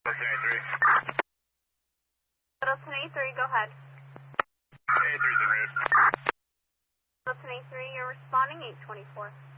Lieutenant A3, go ahead. A3's in red. Lieutenant A3, you're responding 824.